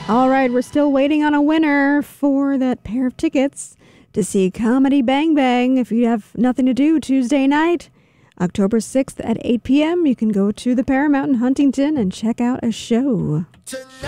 All right, we're still waiting on a winner for that pair of tickets to see Comedy Bang Bang. If you have nothing to do Tuesday night, October 6th at 8 p.m., you can go to the Paramount in Huntington and check out a show. Tonight.